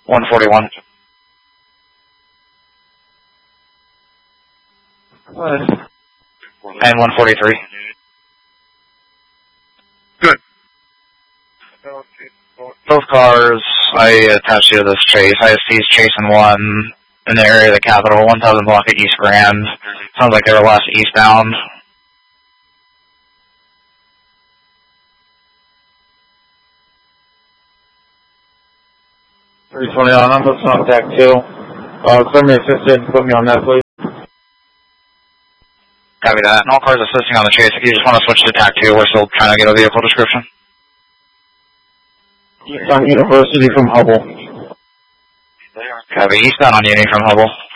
141. And 143. Good. Both cars, I attached you to this chase. IST's chasing one in the area of the Capitol, 1000 block at East Grand. Sounds like they were last eastbound. $320 on, I'm listening on TAC 2. Send me assisted, put me on that, please. Copy that. And all cars assisting on the chase. If you just want to switch to TAC 2, we're still trying to get a vehicle description. Eastbound University from Hubble. Copy. Eastbound on Uni from Hubble.